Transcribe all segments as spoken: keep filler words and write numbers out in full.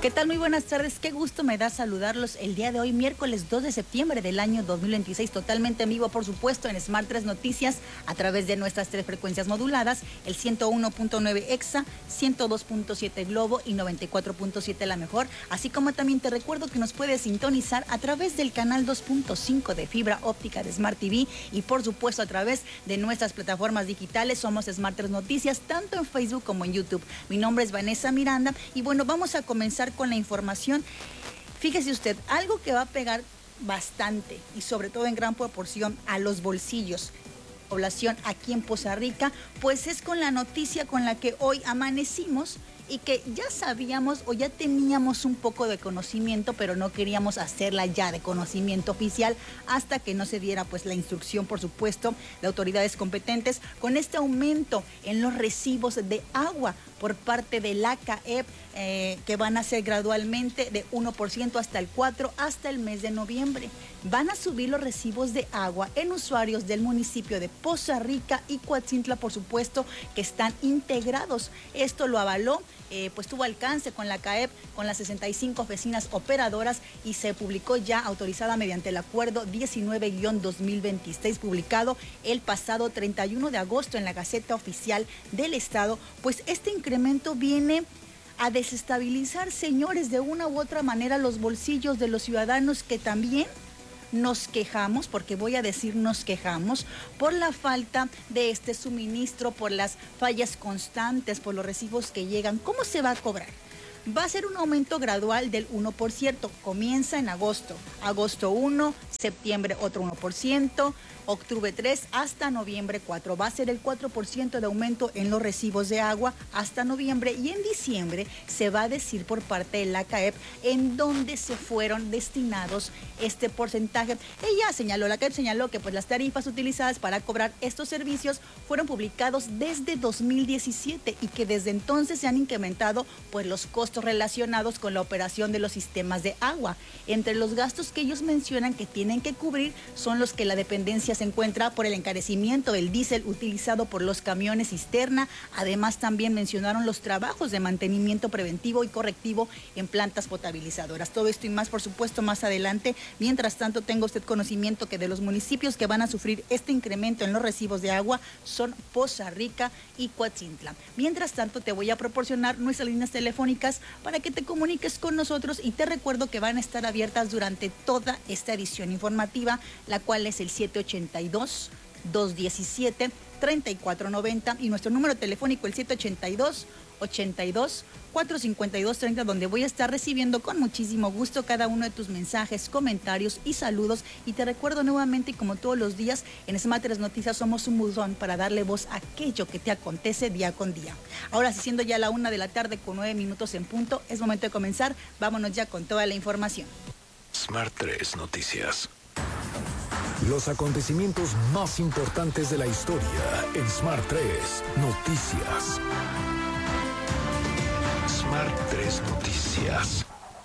¿Qué tal? Muy buenas tardes. Qué gusto me da saludarlos el día de hoy, miércoles dos de septiembre del año dos mil veintiséis, totalmente en vivo, por supuesto, en Smart tres Noticias, a través de nuestras tres frecuencias moduladas, el ciento uno punto nueve Exa, ciento dos punto siete Globo y noventa y cuatro punto siete La Mejor, así como también te recuerdo que nos puedes sintonizar a través del canal dos punto cinco de fibra óptica de Smart T V y, por supuesto, a través de nuestras plataformas digitales. Somos Smart tres Noticias, tanto en Facebook como en YouTube. Mi nombre es Vanessa Miranda y bueno, vamos a comenzar con la información. Fíjese usted, algo que va a pegar bastante y sobre todo en gran proporción a los bolsillos población aquí en Poza Rica, pues es con la noticia con la que hoy amanecimos y que ya sabíamos o ya teníamos un poco de conocimiento, pero no queríamos hacerla ya de conocimiento oficial hasta que no se diera pues la instrucción, por supuesto, de autoridades competentes con este aumento en los recibos de agua por parte de la C A E P, eh, que van a ser gradualmente de uno por ciento hasta el cuatro por ciento hasta el mes de noviembre. Van a subir los recibos de agua en usuarios del municipio de Poza Rica y Coatzintla, por supuesto, que están integrados. Esto lo avaló, eh, pues tuvo alcance con la C A E P, con las sesenta y cinco oficinas operadoras, y se publicó ya autorizada mediante el acuerdo diecinueve guión dos mil veintiséis, publicado el pasado treinta y uno de agosto en la Gaceta Oficial del Estado. Pues este incremento viene a desestabilizar, señores, de una u otra manera los bolsillos de los ciudadanos que también nos quejamos, porque voy a decir nos quejamos, por la falta de este suministro, por las fallas constantes, por los recibos que llegan. ¿Cómo se va a cobrar? Va a ser un aumento gradual del uno por ciento, comienza en agosto, agosto uno, septiembre otro uno por ciento, octubre tres hasta noviembre cuatro. Va a ser el cuatro por ciento de aumento en los recibos de agua hasta noviembre, y en diciembre se va a decir por parte de la C A E P en dónde se fueron destinados este porcentaje. Ella señaló, la C A E P señaló que pues las tarifas utilizadas para cobrar estos servicios fueron publicados desde dos mil diecisiete y que desde entonces se han incrementado pues los costos relacionados con la operación de los sistemas de agua. Entre los gastos que ellos mencionan que tienen que cubrir son los que la dependencia se encuentra por el encarecimiento del diésel utilizado por los camiones cisterna. Además, también mencionaron los trabajos de mantenimiento preventivo y correctivo en plantas potabilizadoras. Todo esto y más, por supuesto, más adelante. Mientras tanto, tenga usted conocimiento que de los municipios que van a sufrir este incremento en los recibos de agua son Poza Rica y Coatzintla. Mientras tanto, te voy a proporcionar nuestras líneas telefónicas para que te comuniques con nosotros, y te recuerdo que van a estar abiertas durante toda esta edición informativa, la cual es el siete ochenta y dos, dos diecisiete, treinta y cuatro noventa y nuestro número telefónico el siete ochenta y dos, ochenta y dos, cuatrocientos cincuenta y dos treinta, donde voy a estar recibiendo con muchísimo gusto cada uno de tus mensajes, comentarios y saludos. Y te recuerdo nuevamente, y como todos los días, en Smart tres Noticias somos un buzón para darle voz a aquello que te acontece día con día. Ahora, si siendo ya la una de la tarde con nueve minutos en punto, es momento de comenzar. Vámonos ya con toda la información. Smart tres Noticias. Los acontecimientos más importantes de la historia en Smart tres Noticias. Smart tres Noticias.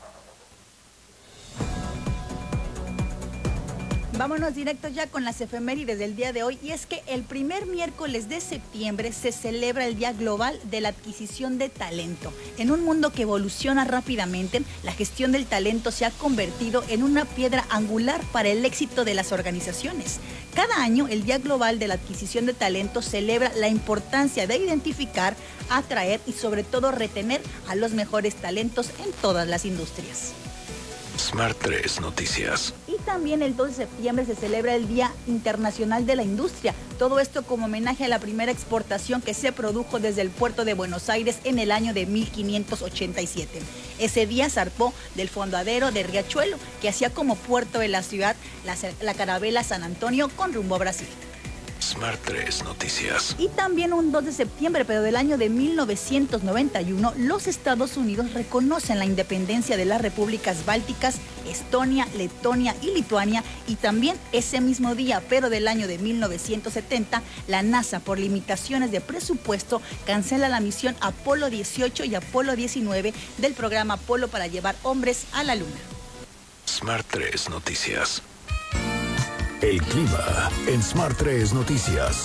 Vámonos directo ya con las efemérides del día de hoy, y es que el primer miércoles de septiembre se celebra el Día Global de la Adquisición de Talento. En un mundo que evoluciona rápidamente, la gestión del talento se ha convertido en una piedra angular para el éxito de las organizaciones. Cada año, el Día Global de la Adquisición de Talento celebra la importancia de identificar, atraer y sobre todo retener a los mejores talentos en todas las industrias. Smart tres Noticias. Y también el dos de septiembre se celebra el Día Internacional de la Industria. Todo esto como homenaje a la primera exportación que se produjo desde el puerto de Buenos Aires en el año de mil quinientos ochenta y siete. Ese día zarpó del fondadero de Riachuelo, que hacía como puerto de la ciudad la, la carabela San Antonio con rumbo a Brasil. Smart tres Noticias. Y también un dos de septiembre, pero del año de mil novecientos noventa y uno, los Estados Unidos reconocen la independencia de las repúblicas bálticas, Estonia, Letonia y Lituania, y también ese mismo día, pero del año de mil novecientos setenta, la NASA, por limitaciones de presupuesto, cancela la misión Apolo dieciocho y Apolo diecinueve del programa Apolo para llevar hombres a la Luna. Smart tres Noticias. El clima en Smart tres Noticias.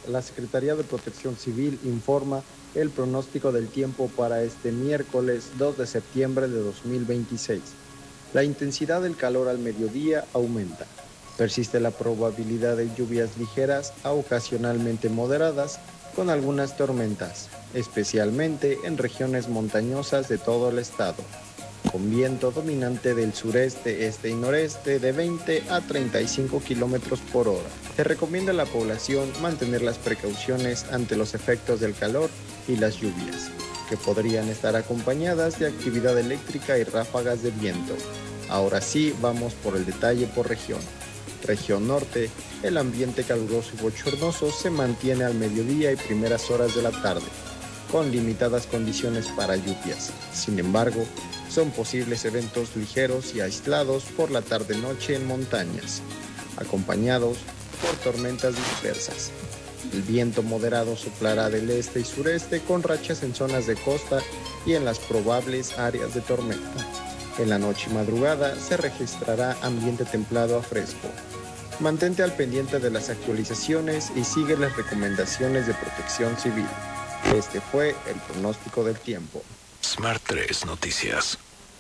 la Secretaría de Protección Civil informa el pronóstico del tiempo para este miércoles dos de septiembre de dos mil veintiséis. La intensidad del calor al mediodía aumenta. Persiste la probabilidad de lluvias ligeras a ocasionalmente moderadas con algunas tormentas, especialmente en regiones montañosas de todo el estado, con viento dominante del sureste, este y noreste de veinte a treinta y cinco kilómetros por hora. Se recomienda a la población mantener las precauciones ante los efectos del calor y las lluvias, que podrían estar acompañadas de actividad eléctrica y ráfagas de viento. Ahora sí, vamos por el detalle por región. Región norte, el ambiente caluroso y bochornoso se mantiene al mediodía y primeras horas de la tarde, con limitadas condiciones para lluvias. Sin embargo, son posibles eventos ligeros y aislados por la tarde-noche en montañas, acompañados por tormentas dispersas. El viento moderado soplará del este y sureste con rachas en zonas de costa y en las probables áreas de tormenta. En la noche y madrugada se registrará ambiente templado a fresco. Mantente al pendiente de las actualizaciones y sigue las recomendaciones de Protección Civil. Este fue el pronóstico del tiempo. Smart tres Noticias.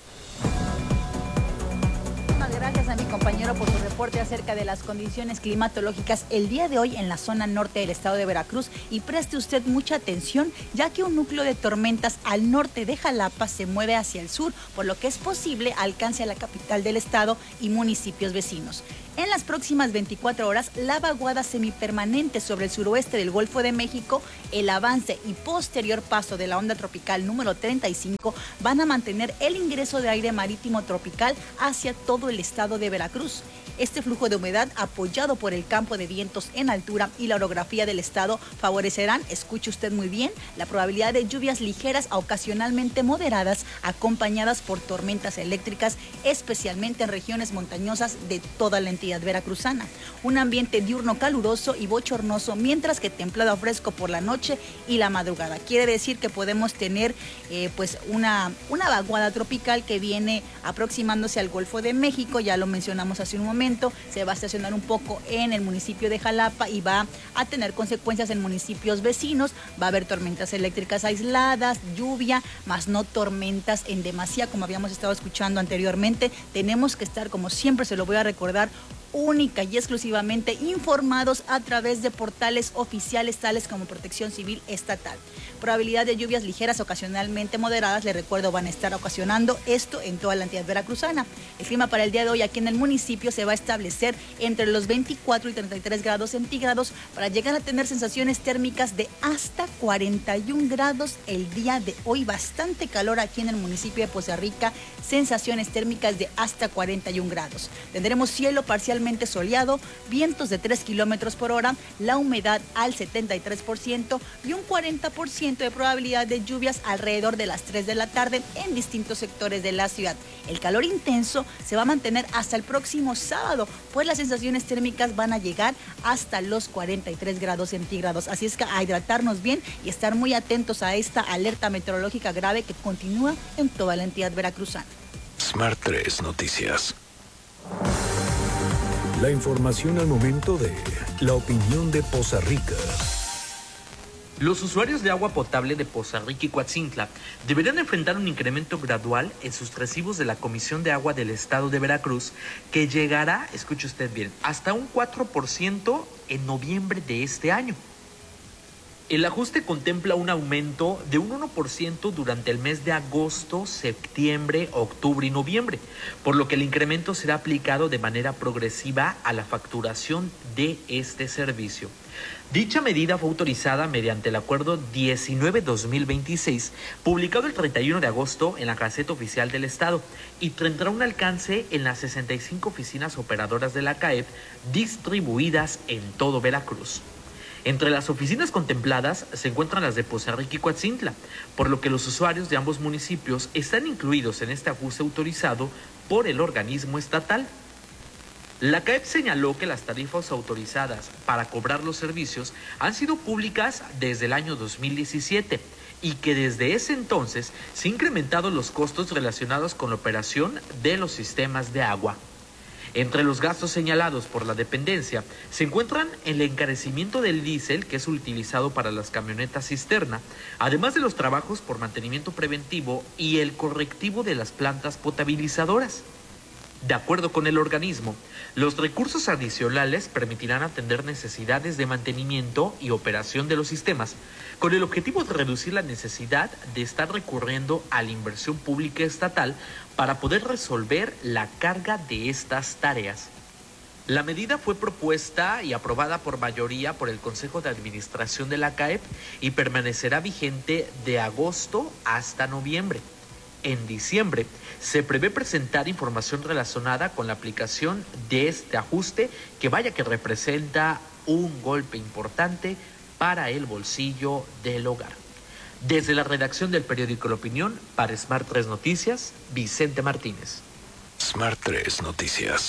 Gracias a mi compañero por su reporte acerca de las condiciones climatológicas el día de hoy en la zona norte del estado de Veracruz, y preste usted mucha atención ya que un núcleo de tormentas al norte de Jalapa se mueve hacia el sur, por lo que es posible alcance a la capital del estado y municipios vecinos. En las próximas veinticuatro horas, la vaguada semipermanente sobre el suroeste del Golfo de México, el avance y posterior paso de la onda tropical número treinta y cinco van a mantener el ingreso de aire marítimo tropical hacia todo el estado de Veracruz. Este flujo de humedad, apoyado por el campo de vientos en altura y la orografía del estado, favorecerán, escuche usted muy bien, la probabilidad de lluvias ligeras a ocasionalmente moderadas, acompañadas por tormentas eléctricas, especialmente en regiones montañosas de toda la entidad veracruzana. Un ambiente diurno caluroso y bochornoso, mientras que templado a fresco por la noche y la madrugada. Quiere decir que podemos tener eh, pues una, una vaguada tropical que viene aproximándose al Golfo de México, ya lo mencionamos hace un momento. Se va a estacionar un poco en el municipio de Jalapa y va a tener consecuencias en municipios vecinos. Va a haber tormentas eléctricas aisladas, lluvia, más no tormentas en demasía, como habíamos estado escuchando anteriormente. Tenemos que estar, como siempre se lo voy a recordar, única y exclusivamente informados a través de portales oficiales tales como Protección Civil Estatal. Probabilidad de lluvias ligeras ocasionalmente moderadas, le recuerdo, van a estar ocasionando esto en toda la entidad veracruzana. El clima para el día de hoy aquí en el municipio se va a establecer entre los veinticuatro y treinta y tres grados centígrados para llegar a tener sensaciones térmicas de hasta cuarenta y un grados el día de hoy. Bastante calor aquí en el municipio de Poza Rica, sensaciones térmicas de hasta cuarenta y un grados. Tendremos cielo parcialmente soleado, vientos de tres kilómetros por hora, la humedad al setenta y tres por ciento y un cuarenta por ciento de probabilidad de lluvias alrededor de las tres de la tarde en distintos sectores de la ciudad. El calor intenso se va a mantener hasta el próximo sábado, pues las sensaciones térmicas van a llegar hasta los cuarenta y tres grados centígrados. Así es que a hidratarnos bien y estar muy atentos a esta alerta meteorológica grave que continúa en toda la entidad veracruzana. Smart tres Noticias. La información al momento de la opinión de Poza Rica. Los usuarios de agua potable de Poza Rica y Coatzintla deberán enfrentar un incremento gradual en sus recibos de la Comisión de Agua del Estado de Veracruz, que llegará, escuche usted bien, hasta un cuatro por ciento en noviembre de este año. El ajuste contempla un aumento de un uno por ciento durante el mes de agosto, septiembre, octubre y noviembre, por lo que el incremento será aplicado de manera progresiva a la facturación de este servicio. Dicha medida fue autorizada mediante el Acuerdo diecinueve guión dos mil veintiséis, publicado el treinta y uno de agosto en la Gaceta Oficial del Estado, y tendrá un alcance en las sesenta y cinco oficinas operadoras de la C A E P distribuidas en todo Veracruz. Entre las oficinas contempladas se encuentran las de Poza Rica y Coatzintla, por lo que los usuarios de ambos municipios están incluidos en este ajuste autorizado por el organismo estatal. La C A E P señaló que las tarifas autorizadas para cobrar los servicios han sido públicas desde el año dos mil diecisiete y que desde ese entonces se han incrementado los costos relacionados con la operación de los sistemas de agua. Entre los gastos señalados por la dependencia se encuentran el encarecimiento del diésel que es utilizado para las camionetas cisterna, además de los trabajos por mantenimiento preventivo y el correctivo de las plantas potabilizadoras. De acuerdo con el organismo, los recursos adicionales permitirán atender necesidades de mantenimiento y operación de los sistemas, con el objetivo de reducir la necesidad de estar recurriendo a la inversión pública estatal para poder resolver la carga de estas tareas. La medida fue propuesta y aprobada por mayoría por el Consejo de Administración de la C A E P y permanecerá vigente de agosto hasta noviembre. En diciembre se prevé presentar información relacionada con la aplicación de este ajuste que vaya que representa un golpe importante para el bolsillo del hogar. Desde la redacción del periódico La Opinión, para Smart tres Noticias, Vicente Martínez. Smart tres Noticias.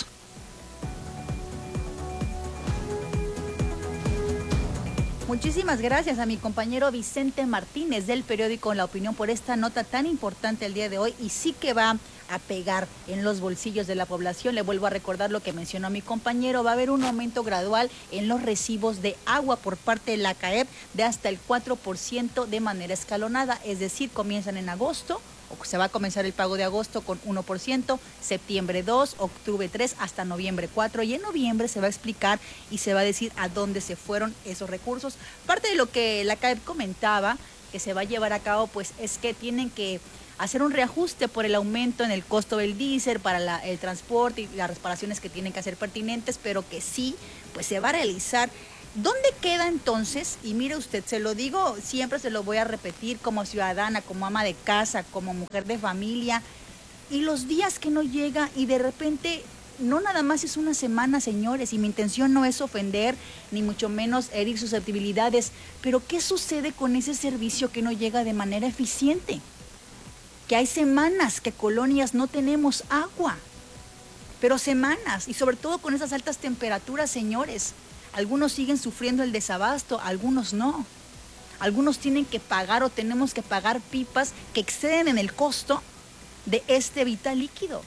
Muchísimas gracias a mi compañero Vicente Martínez del periódico La Opinión por esta nota tan importante el día de hoy y sí que va a pegar en los bolsillos de la población. Le vuelvo a recordar lo que mencionó mi compañero, va a haber un aumento gradual en los recibos de agua por parte de la C A E P de hasta el cuatro por ciento de manera escalonada, es decir, comienzan en agosto, o se va a comenzar el pago de agosto con uno por ciento, septiembre dos, octubre tres, hasta noviembre cuatro, y en noviembre se va a explicar y se va a decir a dónde se fueron esos recursos. Parte de lo que la C A E P comentaba que se va a llevar a cabo, pues es que tienen que hacer un reajuste por el aumento en el costo del diésel para la, el transporte y las reparaciones que tienen que hacer pertinentes, pero que sí, pues se va a realizar. ¿Dónde queda entonces? Y mire usted, se lo digo, siempre se lo voy a repetir como ciudadana, como ama de casa, como mujer de familia, y los días que no llega y de repente, no nada más es una semana, señores, y mi intención no es ofender, ni mucho menos herir susceptibilidades, pero ¿qué sucede con ese servicio que no llega de manera eficiente? Que hay semanas que colonias no tenemos agua, pero semanas, y sobre todo con esas altas temperaturas, señores. Algunos siguen sufriendo el desabasto, algunos no. Algunos tienen que pagar o tenemos que pagar pipas que exceden en el costo de este vital líquido.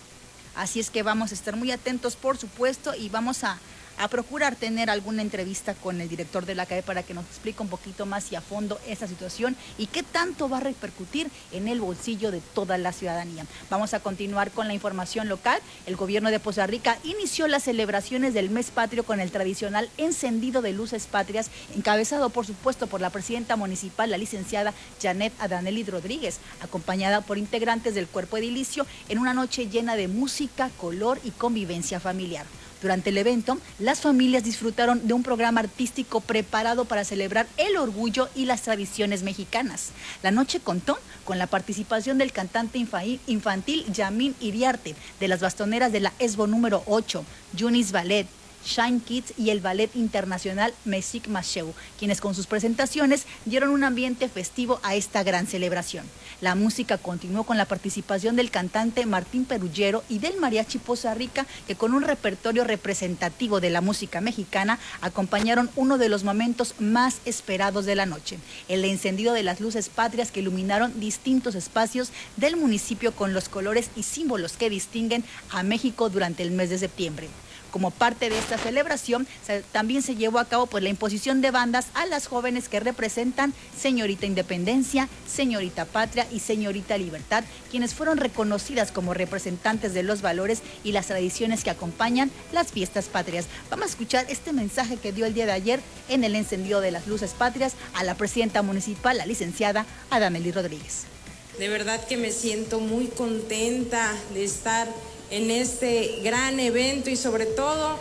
Así es que vamos a estar muy atentos, por supuesto, y vamos a, a procurar tener alguna entrevista con el director de la C A E para que nos explique un poquito más y a fondo esta situación y qué tanto va a repercutir en el bolsillo de toda la ciudadanía. Vamos a continuar con la información local. El gobierno de Poza Rica inició las celebraciones del mes patrio con el tradicional encendido de luces patrias, encabezado por supuesto por la presidenta municipal, la licenciada Janet Adanelli Rodríguez, acompañada por integrantes del cuerpo edilicio en una noche llena de música, color y convivencia familiar. Durante el evento, las familias disfrutaron de un programa artístico preparado para celebrar el orgullo y las tradiciones mexicanas. La noche contó con la participación del cantante infantil Yamín Iriarte, de las bastoneras de la ESBO número ocho, Yunis Ballet, Shine Kids y el Ballet Internacional Mesik Masheu, quienes con sus presentaciones dieron un ambiente festivo a esta gran celebración. La música continuó con la participación del cantante Martín Perullero y del Mariachi Poza Rica, que con un repertorio representativo de la música mexicana acompañaron uno de los momentos más esperados de la noche, el encendido de las luces patrias que iluminaron distintos espacios del municipio con los colores y símbolos que distinguen a México durante el mes de septiembre. Como parte de esta celebración, se, también se llevó a cabo pues, la imposición de bandas a las jóvenes que representan Señorita Independencia, Señorita Patria y Señorita Libertad, quienes fueron reconocidas como representantes de los valores y las tradiciones que acompañan las fiestas patrias. Vamos a escuchar este mensaje que dio el día de ayer en el encendido de las luces patrias a la presidenta municipal, la licenciada Adanelli Rodríguez. De verdad que me siento muy contenta de estar en este gran evento y sobre todo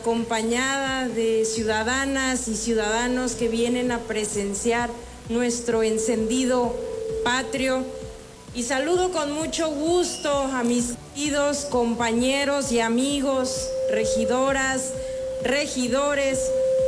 acompañada de ciudadanas y ciudadanos que vienen a presenciar nuestro encendido patrio. Y saludo con mucho gusto a mis queridos compañeros y amigos, regidoras, regidores.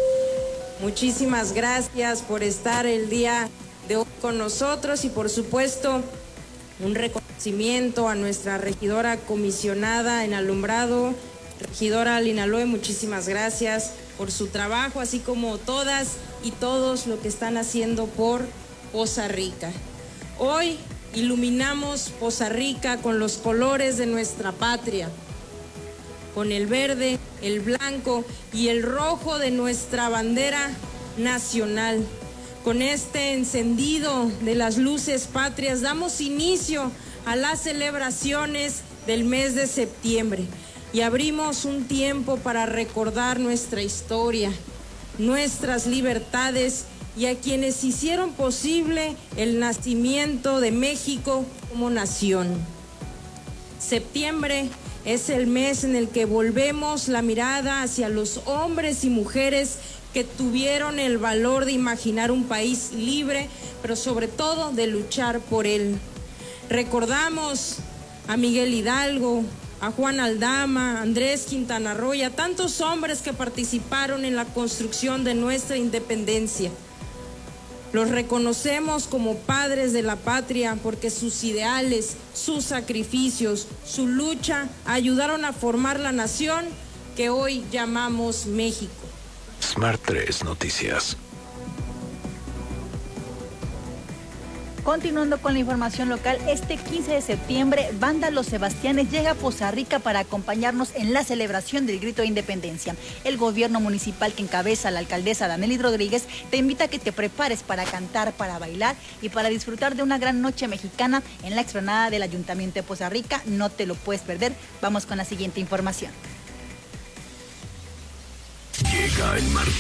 Muchísimas gracias por estar el día de hoy con nosotros y por supuesto un reconocimiento a nuestra regidora comisionada en alumbrado, regidora Lina Loe, muchísimas gracias por su trabajo, así como todas y todos lo que están haciendo por Poza Rica. Hoy iluminamos Poza Rica con los colores de nuestra patria. con el verde, el blanco y el rojo de nuestra bandera nacional. Con este encendido de las luces patrias damos inicio a las celebraciones del mes de septiembre y abrimos un tiempo para recordar nuestra historia, nuestras libertades y a quienes hicieron posible el nacimiento de México como nación. Septiembre es el mes en el que volvemos la mirada hacia los hombres y mujeres que tuvieron el valor de imaginar un país libre, pero sobre todo de luchar por él. Recordamos a Miguel Hidalgo, a Juan Aldama, a Andrés Quintana Roo y a tantos hombres que participaron en la construcción de nuestra independencia. Los reconocemos como padres de la patria porque sus ideales, sus sacrificios, su lucha ayudaron a formar la nación que hoy llamamos México. Smart tres Noticias. Continuando con la información local, este quince de septiembre, Banda Los Sebastianes llega a Poza Rica para acompañarnos en la celebración del Grito de Independencia. El gobierno municipal que encabeza la alcaldesa Danely Rodríguez te invita a que te prepares para cantar, para bailar y para disfrutar de una gran noche mexicana en la explanada del Ayuntamiento de Poza Rica. No te lo puedes perder. Vamos con la siguiente información. Llega el martes.